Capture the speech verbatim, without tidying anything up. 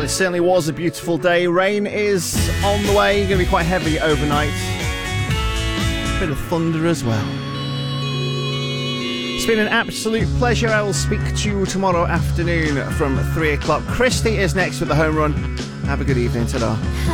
certainly was a beautiful day. Rain is on the way, going to be quite heavy overnight. Bit of thunder as well. It's been an absolute pleasure. I will speak to you tomorrow afternoon from three o'clock. Christy is next with the home run. Have a good evening. Ta-da.